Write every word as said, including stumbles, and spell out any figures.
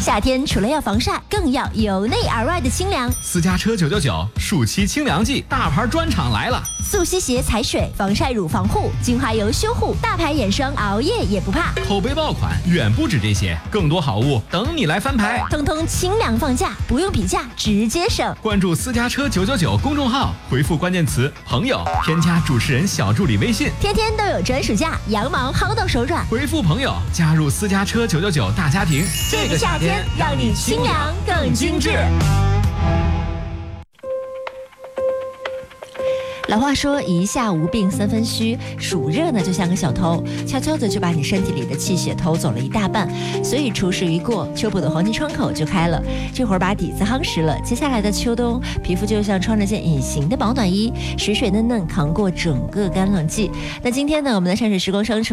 夏天除了要防晒，更要由内而外的清凉。 私家车九九九暑期清凉季，大牌专场来了！ 速吸鞋踩水，防晒乳防护，精华油修护，大牌眼霜熬夜也不怕。 口碑爆款远不止这些，更多好物等你来翻牌。 通通清凉放价，不用比价，直接省。 关注私家车九九九公众号，回复关键词朋友，添加主持人小助理微信， 天天都有专属价，羊毛薅到手软。 回复朋友，加入私家车九九九大家庭。 这个夏天让你清凉更精致。老话说一下无病三分虚，暑热呢就像个小偷，悄悄的就把你身体里的气血偷走了一大半。所以除湿一过，秋补的黄金窗口就开了，这会儿把底子夯实了，接下来的秋冬皮肤就像穿了件隐形的保暖衣，水水嫩嫩扛过整个干冷季。那今天呢，我们的山水时光商城